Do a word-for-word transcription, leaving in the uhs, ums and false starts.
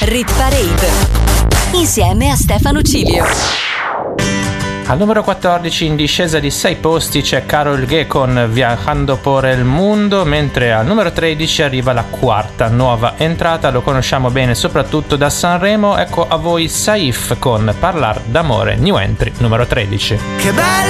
Rit Parade insieme a Stefano Cilio. Al numero quattordici, in discesa di sei posti, c'è Karol G con Viajando por el Mundo, mentre al numero tredici arriva la quarta nuova entrata, lo conosciamo bene soprattutto da Sanremo. Ecco a voi Saif con Parlar d'amore, new entry numero tredici. Che bello!